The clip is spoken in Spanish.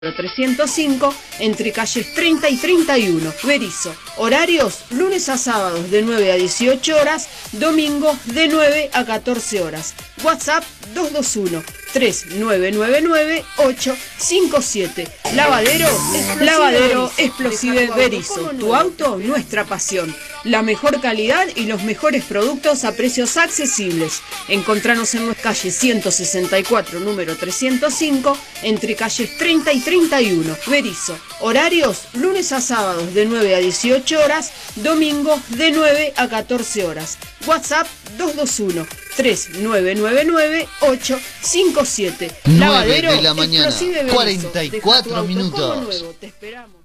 305 entre calles 30 y 31, Berisso. Horarios lunes a sábados de 9 a 18 horas, domingos de 9 a 14 horas. WhatsApp 221-3999-857. Lavadero Explosive Berisso. Tu auto, nuestra pasión. La mejor calidad y los mejores productos a precios accesibles. Encontranos en nuestra calle 164, número 305, entre calles 30 y 31, Berisso. Horarios lunes a sábados de 9 a 18 horas, domingos de 9 a 14 horas. WhatsApp 221-3999-857. Lavadero de la mañana, 44 minutos. Te esperamos.